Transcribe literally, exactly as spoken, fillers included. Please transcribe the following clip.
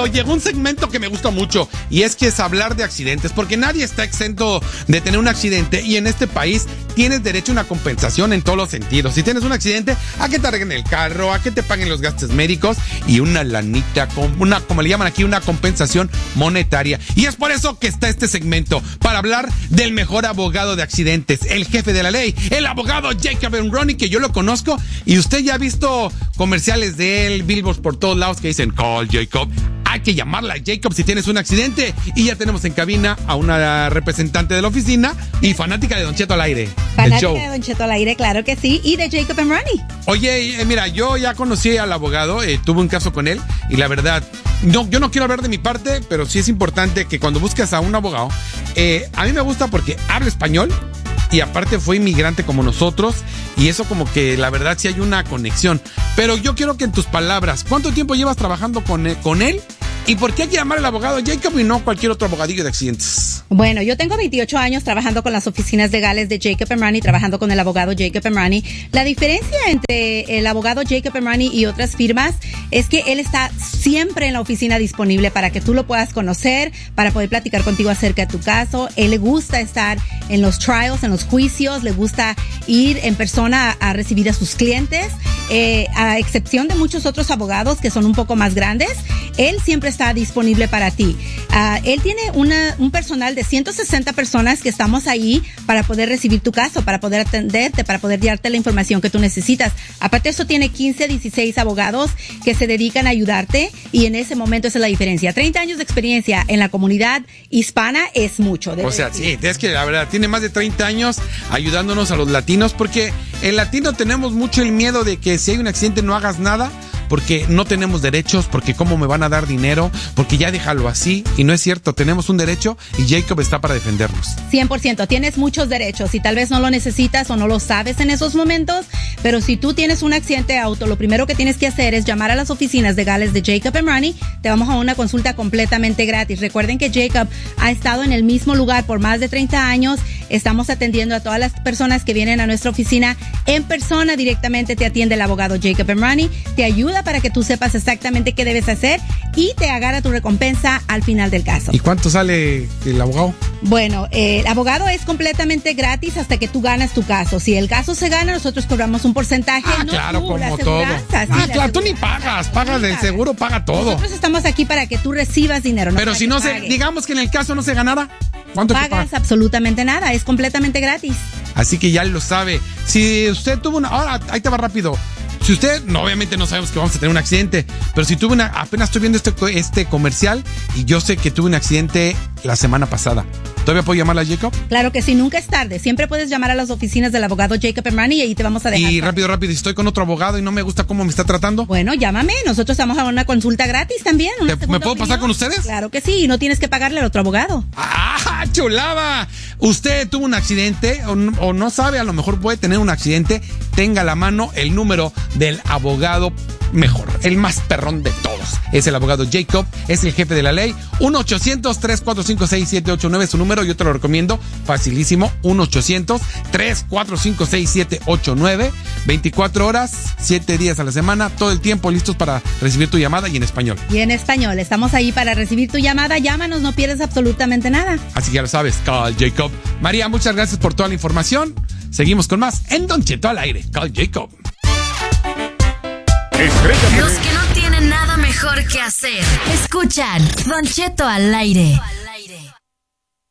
llegó un segmento que me gusta mucho y es que es hablar de accidentes, porque nadie está exento de tener un accidente y en este país tienes derecho a una compensación en todos los sentidos. Si tienes un accidente, a que te arreglen el carro, a que te paguen los gastos médicos y una lanita, una, como le llaman aquí, una compensación monetaria. Y es por eso que está este segmento, para hablar del mejor abogado de accidentes, el jefe de la ley, el abogado Jacob Emroni, que yo lo conozco y usted ya ha visto comerciales de él, billboards por todos lados que dicen call Jacob. Hay que llamarla a Jacob si tienes un accidente. Y ya tenemos en cabina a una representante de la oficina y fanática de Don Cheto al aire. Fanática de Don Cheto al aire, claro que sí. Y de Jacob Emroni. Oye, eh, mira, yo ya conocí al abogado, eh, tuve un caso con él y la verdad, no, yo no quiero hablar de mi parte, pero sí es importante que cuando busques a un abogado, eh, a mí me gusta porque habla español. Y aparte fue inmigrante como nosotros y eso como que la verdad sí hay una conexión. Pero yo quiero que en tus palabras, ¿cuánto tiempo llevas trabajando con él? Con él? ¿Y por qué hay que llamar al abogado Jacob y no cualquier otro abogadillo de accidentes? Bueno, yo tengo veintiocho años trabajando con las oficinas legales de Jacob Emroni, trabajando con el abogado Jacob Emroni. La diferencia entre el abogado Jacob Emroni y otras firmas es que él está siempre en la oficina disponible para que tú lo puedas conocer, para poder platicar contigo acerca de tu caso. Él le gusta estar en los trials, en los juicios, le gusta ir en persona a, a recibir a sus clientes. Eh, a excepción de muchos otros abogados que son un poco más grandes, él siempre está disponible para ti. Uh, él tiene una, un personal de ciento sesenta personas que estamos ahí para poder recibir tu caso, para poder atenderte, para poder darte la información que tú necesitas. Aparte de eso, tiene quince, dieciséis abogados que se dedican a ayudarte y en ese momento esa es la diferencia. treinta años de experiencia en la comunidad hispana es mucho. O sea, decir. sí, es que la verdad, tiene más de treinta años ayudándonos a los latinos porque el latino tenemos mucho el miedo de que si hay un accidente no hagas nada, porque no tenemos derechos, porque cómo me van a dar dinero, porque ya déjalo así, y no es cierto, tenemos un derecho y Jacob está para defendernos. cien por ciento, tienes muchos derechos y tal vez no lo necesitas o no lo sabes en esos momentos, pero si tú tienes un accidente de auto, lo primero que tienes que hacer es llamar a las oficinas legales de Jacob Emroni, te vamos a una consulta completamente gratis. Recuerden que Jacob ha estado en el mismo lugar por más de treinta años, estamos atendiendo a todas las personas que vienen a nuestra oficina en persona, directamente te atiende el abogado Jacob Emroni, te ayuda para que tú sepas exactamente qué debes hacer y te agarra tu recompensa al final del caso. ¿Y cuánto sale el abogado? Bueno, eh, el abogado es completamente gratis hasta que tú ganas tu caso. Si el caso se gana, nosotros cobramos un porcentaje. Ah, no claro, tú, como todo. Sí, ah, claro, tú ni pagas, pagas del seguro, paga todo. Nosotros estamos aquí para que tú recibas dinero. No Pero si no se, digamos que en el caso no se ganara, ¿cuánto pagas? Pagas absolutamente nada, es completamente gratis. Así que ya lo sabe. Si usted tuvo una, ahora ahí te va rápido. Si usted, no, obviamente no sabemos que vamos a tener un accidente, pero si tuve una, apenas estoy viendo este, este comercial y yo sé que tuve un accidente la semana pasada. ¿Todavía puedo llamarla a Jacob? Claro que sí, nunca es tarde. Siempre puedes llamar a las oficinas del abogado Jacob Emroni y ahí te vamos a dejar. Y rápido, rápido, si estoy con otro abogado y no me gusta cómo me está tratando. Bueno, llámame, nosotros estamos a una consulta gratis también. Una ¿Me puedo opinión. pasar con ustedes? Claro que sí, y no tienes que pagarle al otro abogado. ¡Ah, chulada! Usted tuvo un accidente o no, o no sabe, a lo mejor puede tener un accidente, tenga a la mano el número del abogado mejor, el más perrón de todos. Es el abogado Jacob, es el jefe de la ley. uno ochocientos, tres cuatro cinco, seis siete ocho nueve es su número, yo te lo recomiendo, facilísimo. uno ochocientos, tres cuatro cinco, seis siete ocho nueve, veinticuatro horas, siete días a la semana, todo el tiempo listos para recibir tu llamada y en español. Y en español, estamos ahí para recibir tu llamada, llámanos, no pierdes absolutamente nada. Así que ya lo sabes, call Jacob. María, muchas gracias por toda la información. Seguimos con más en Don Cheto al aire, call Jacob. Los que no tienen nada mejor que hacer, escuchan Don Cheto al aire.